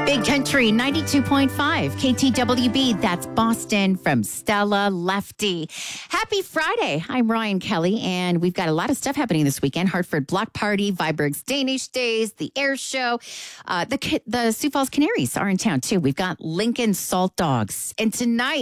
Big Country 92.5 KTWB. That's Boston from Stella Lefty. Happy Friday. I'm Ryan Kelly, and we've got a lot of stuff happening this weekend. Hartford Block Party, Viberg's Danish Days, the Air Show. The Sioux Falls Canaries are in town, too. We've got Lincoln Salt Dogs. And tonight,